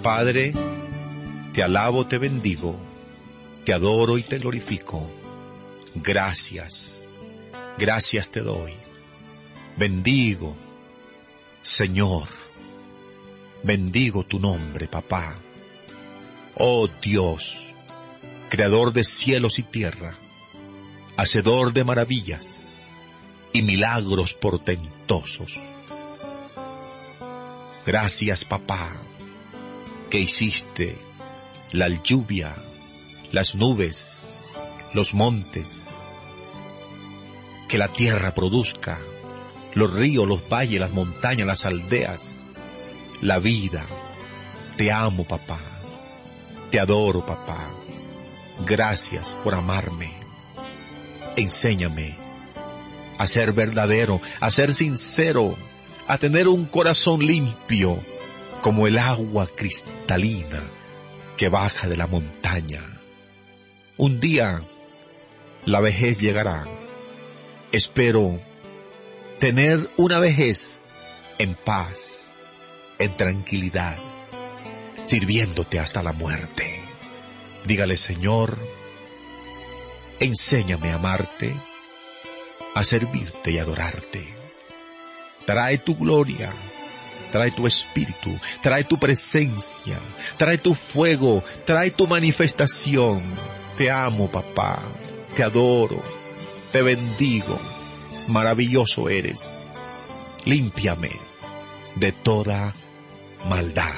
Padre, te alabo, te bendigo, te adoro y te glorifico. Gracias, gracias te doy. Bendigo, Señor, bendigo tu nombre, papá. Oh Dios, creador de cielos y tierra, hacedor de maravillas y milagros portentosos. Gracias, papá, que hiciste la lluvia, las nubes, los montes, que la tierra produzca, los ríos, los valles, las montañas, las aldeas, la vida. Te amo, papá, te adoro, papá. Gracias por amarme. Enséñame a ser verdadero, a ser sincero, a tener un corazón limpio como el agua cristalina que baja de la montaña. Un día la vejez llegará. Espero tener una vejez en paz, en tranquilidad, sirviéndote hasta la muerte. Dígale, Señor, enséñame a amarte, a servirte y adorarte. Trae tu gloria, trae tu espíritu, trae tu presencia, trae tu fuego, trae tu manifestación. Te amo, papá, te adoro, te bendigo, maravilloso eres. Límpiame de toda maldad.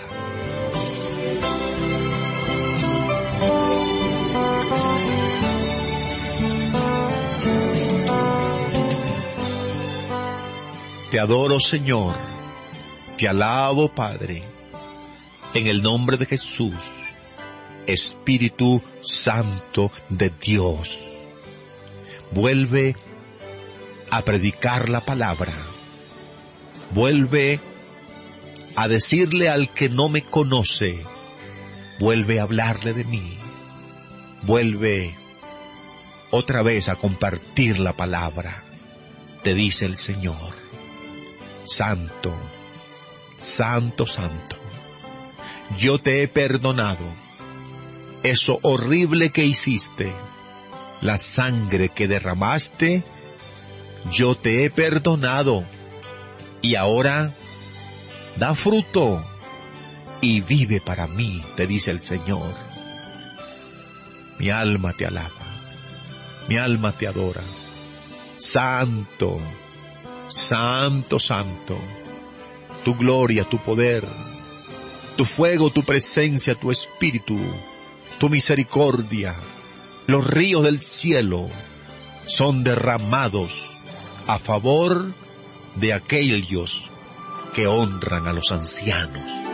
Te adoro, Señor, te alabo, Padre, en el nombre de Jesús, Espíritu Santo de Dios. Vuelve a predicar la palabra, vuelve a decirle al que no me conoce, vuelve a hablarle de mí, vuelve otra vez a compartir la palabra, te dice el Señor. Santo, santo, santo, yo te he perdonado eso horrible que hiciste, la sangre que derramaste, yo te he perdonado, y ahora da fruto y vive para mí, te dice el Señor. Mi alma te alaba, mi alma te adora. Santo, santo, santo, tu gloria, tu poder, tu fuego, tu presencia, tu espíritu, tu misericordia, los ríos del cielo son derramados a favor de aquellos que honran a los ancianos.